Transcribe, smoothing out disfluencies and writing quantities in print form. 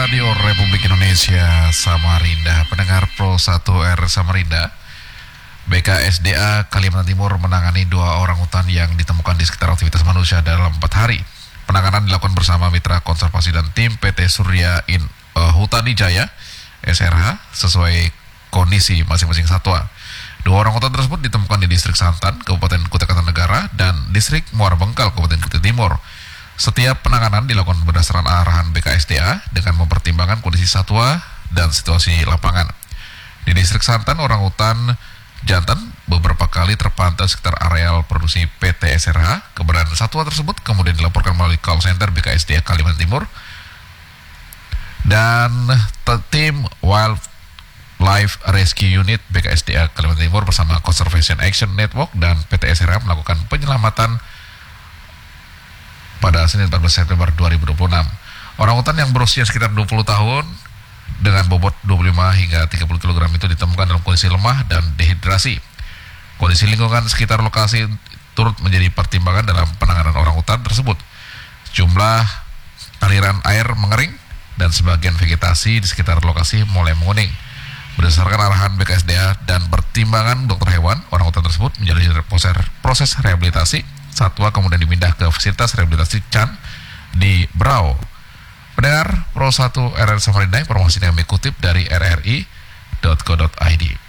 Radio Republik Indonesia Samarinda. Pendengar Pro 1R Samarinda, BKSDA Kalimantan Timur menangani 2 orangutan yang ditemukan di sekitar aktivitas manusia dalam 4 hari. Penanganan dilakukan bersama mitra konservasi dan tim PT Surya Hutani Jaya SRH sesuai kondisi masing-masing satwa. 2 orangutan tersebut ditemukan di Distrik Santan, Kabupaten Kutai Kartanegara, dan Distrik Muara Bengkal, Kabupaten Kutai Timur. Setiap penanganan dilakukan berdasarkan arahan BKSDA dengan mempertimbangkan kondisi satwa dan situasi lapangan. Di Distrik Santan, orangutan jantan beberapa kali terpantau sekitar areal produksi PT SRH. Keberadaan satwa tersebut kemudian dilaporkan melalui call center BKSDA Kalimantan Timur, dan tim Wildlife Rescue Unit BKSDA Kalimantan Timur bersama Conservation Action Network dan PT SRH melakukan penyelamatan pada Senin 14 September 2026. Orangutan yang berusia sekitar 20 tahun dengan bobot 25 hingga 30 kg itu ditemukan dalam kondisi lemah dan dehidrasi. Kondisi lingkungan sekitar lokasi turut menjadi pertimbangan dalam penanganan orangutan tersebut. Jumlah aliran air mengering dan sebagian vegetasi di sekitar lokasi mulai menguning. Berdasarkan arahan BKSDA dan pertimbangan dokter hewan, orangutan tersebut menjalani proses rehabilitasi. Satwa kemudian dipindah ke fasilitas rehabilitasi Chan di Brau. Pendengar Pro 1 RR Samarinda, informasi yang kami kutip dari rri.co.id.